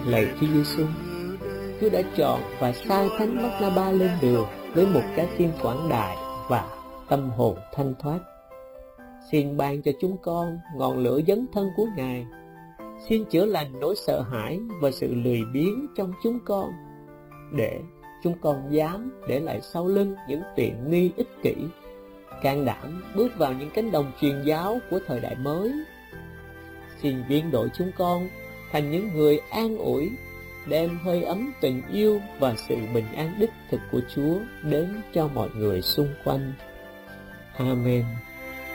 Lạy Chúa Giêsu, Chúa đã chọn và sai Thánh Barnaba lên đường với một trái tim quảng đại và tâm hồn thanh thoát. Xin ban cho chúng con ngọn lửa dấn thân của Ngài. Xin chữa lành nỗi sợ hãi và sự lười biếng trong chúng con, để chúng con dám để lại sau lưng những tiện nghi ích kỷ, can đảm bước vào những cánh đồng truyền giáo của thời đại mới. Xin biến đổi chúng con thành những người an ủi, đem hơi ấm tình yêu và sự bình an đích thực của Chúa đến cho mọi người xung quanh. Amen.